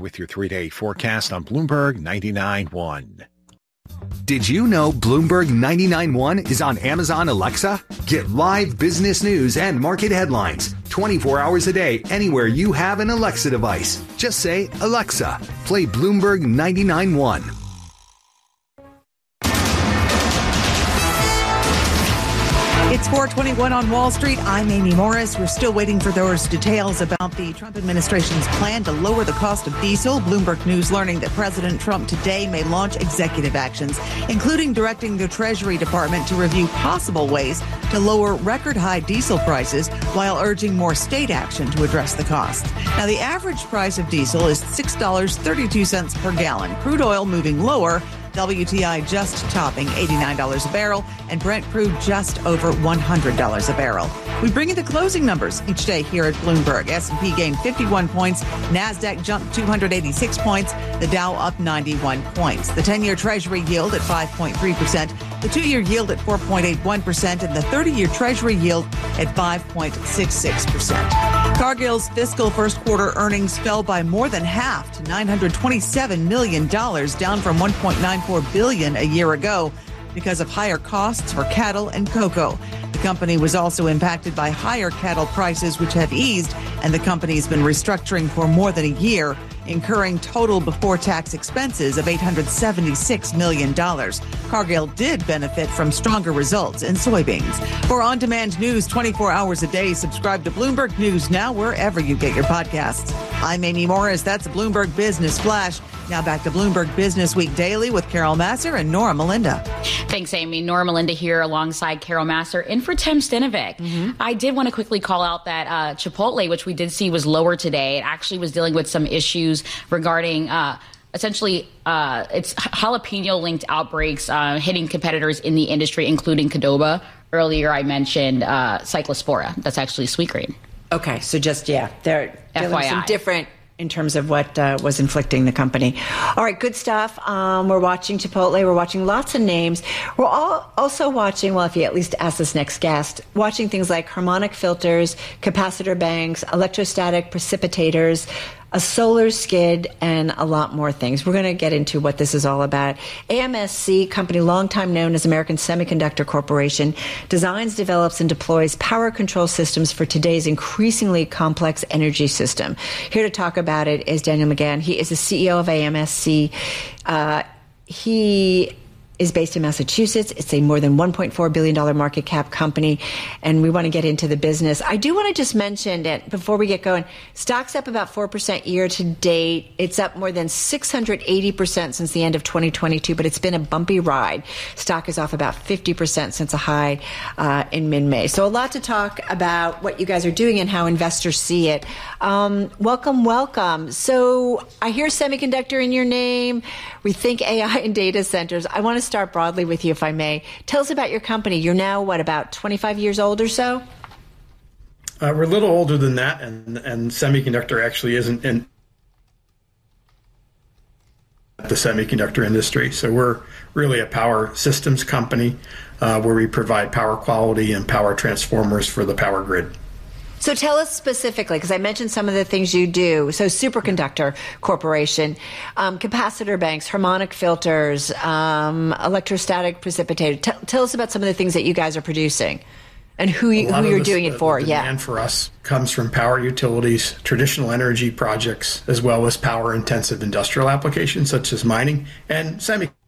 with your 3-day forecast on Bloomberg 99.1. Did you know Bloomberg 99.1 is on Amazon Alexa? Get live business news and market headlines 24 hours a day anywhere you have an Alexa device. Just say, Alexa, play Bloomberg 99.1. It's 4:21 on Wall Street. I'm Amy Morris. We're still waiting for those details about the Trump administration's plan to lower the cost of diesel. Bloomberg News learning that President Trump today may launch executive actions, including directing the Treasury Department to review possible ways to lower record-high diesel prices while urging more state action to address the cost. Now, the average price of diesel is $6.32 per gallon. Crude oil moving lower. WTI just topping $89 a barrel, and Brent crude just over $100 a barrel. We bring you the closing numbers each day here at Bloomberg. S&P gained 51 points. NASDAQ jumped 286 points. The Dow up 91 points. The 10-year Treasury yield at 5.3%. The 2-year yield at 4.81%, and the 30-year Treasury yield at 5.66%. Cargill's fiscal first quarter earnings fell by more than half to $927 million, down from $1.94 billion a year ago because of higher costs for cattle and cocoa. The company was also impacted by higher cattle prices, which have eased, and the company's been restructuring for more than a year, incurring total before-tax expenses of $876 million. Cargill did benefit from stronger results in soybeans. For on-demand news 24 hours a day, subscribe to Bloomberg News now wherever you get your podcasts. I'm Amy Morris. That's a Bloomberg Business Flash. Now back to Bloomberg Business Week Daily with Carol Masser and Nora Melinda. Thanks, Amy. Nora Melinda here alongside Carol Masser in for Tim Stinovic. I did want to quickly call out that Chipotle, which we did see was lower today, it actually was dealing with some issues regarding essentially its jalapeno-linked outbreaks hitting competitors in the industry, including Qdoba. Earlier, I mentioned Cyclospora. That's actually Sweetgreen. Okay, so just, they're dealing some different in terms of what was inflicting the company. All right, good stuff. We're watching Chipotle. We're watching lots of names. We're also watching, well, if you at least ask this next guest, watching things like harmonic filters, capacitor banks, electrostatic precipitators, a solar skid, and a lot more things. We're going to get into what this is all about. AMSC, company long time known as American Semiconductor Corporation, designs, develops, and deploys power control systems for today's increasingly complex energy system. Here to talk about it is Daniel McGahn. He is the CEO of AMSC. He is based in Massachusetts. It's a more than $1.4 billion market cap company, and we want to get into the business. I do want to just mention that before we get going, stock's up about 4% year to date. It's up more than 680% since the end of 2022, but it's been a bumpy ride. Stock is off about 50% since a high in mid-May. So a lot to talk about what you guys are doing and how investors see it. Welcome. So I hear semiconductor in your name. We think AI and data centers. I want to start broadly with you, if I may. Tell us about your company. You're now, about 25 years old or so? We're a little older than that, and semiconductor actually isn't in the semiconductor industry. So we're really a power systems company where we provide power quality and power transformers for the power grid. So tell us specifically, because I mentioned some of the things you do. So Superconductor Corporation, capacitor banks, harmonic filters, electrostatic precipitator. Tell us about some of the things that you guys are producing and who you're doing it for. The demand for us comes from power utilities, traditional energy projects, as well as power-intensive industrial applications such as mining and semiconductors.